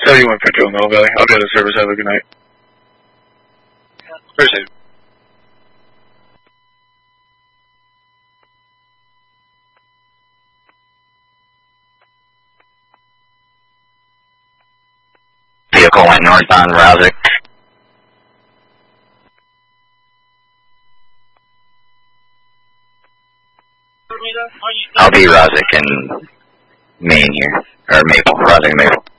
71 Petrol, Mill Valley. I'll be out of service. Have a good night. Appreciate it. Vehicle went north on Rosick. I'll be Rosick and Maine here. Or Maple. Rosick and Maple.